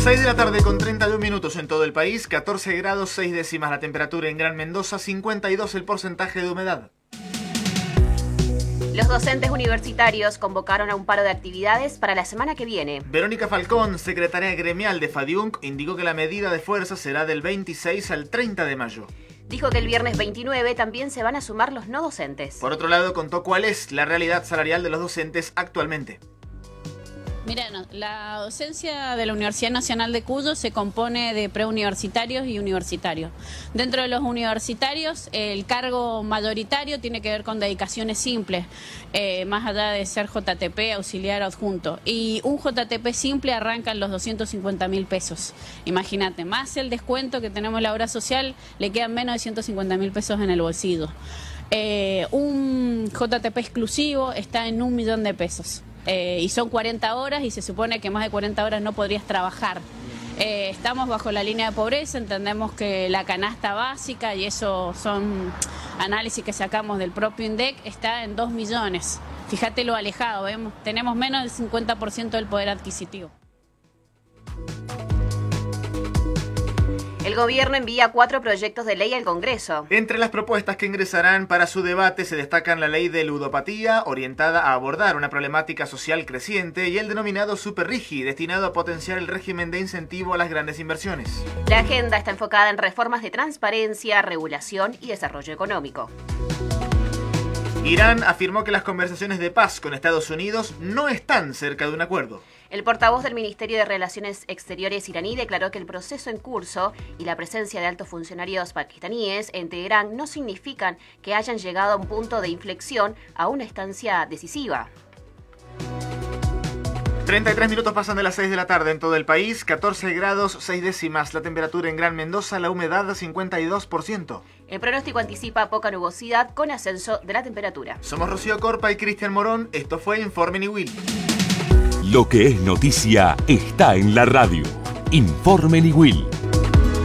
6 de la tarde con 31 minutos en todo el país, 14 grados 6 décimas la temperatura en Gran Mendoza, 52 el porcentaje de humedad. Los docentes universitarios convocaron a un paro de actividades para la semana que viene. Verónica Falcón, secretaria gremial de FADIUNC, indicó que la medida de fuerza será del 26 al 30 de mayo. Dijo que el viernes 29 también se van a sumar los no docentes. Por otro lado, contó cuál es la realidad salarial de los docentes actualmente. Mira, la docencia de la Universidad Nacional de Cuyo se compone de preuniversitarios y universitarios. Dentro de los universitarios, el cargo mayoritario tiene que ver con dedicaciones simples, más allá de ser JTP, auxiliar adjunto. Y un JTP simple arranca en los 250.000 pesos. Imagínate, más el descuento que tenemos en la obra social, le quedan menos de 150.000 pesos en el bolsillo. Un JTP exclusivo está en 1 millón de pesos. Y son 40 horas y se supone que más de 40 horas no podrías trabajar. Estamos bajo la línea de pobreza, entendemos que la canasta básica, y eso son análisis que sacamos del propio INDEC, está en 2 millones. Fíjate lo alejado, tenemos menos del 50% del poder adquisitivo. El gobierno envía 4 proyectos de ley al Congreso. Entre las propuestas que ingresarán para su debate se destacan la ley de ludopatía, orientada a abordar una problemática social creciente, y el denominado Superrigi, destinado a potenciar el régimen de incentivo a las grandes inversiones. La agenda está enfocada en reformas de transparencia, regulación y desarrollo económico. Irán afirmó que las conversaciones de paz con Estados Unidos no están cerca de un acuerdo. El portavoz del Ministerio de Relaciones Exteriores iraní declaró que el proceso en curso y la presencia de altos funcionarios pakistaníes en Teherán no significan que hayan llegado a un punto de inflexión a una estancia decisiva. 33 minutos pasan de las 6 de la tarde en todo el país, 14 grados 6 décimas la temperatura en Gran Mendoza, la humedad 52%. El pronóstico anticipa poca nubosidad con ascenso de la temperatura. Somos Rocío Corpa y Cristian Morón, esto fue Informe Niwil. Lo que es noticia está en la radio. Informe Niwil.